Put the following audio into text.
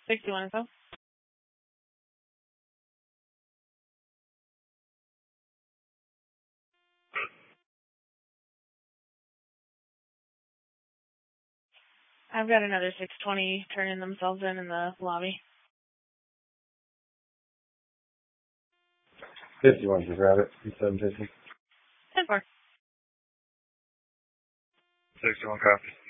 61 so. I've got another 620 turning themselves in the lobby. 51 to grab it. 750. 10-4. 61 copy.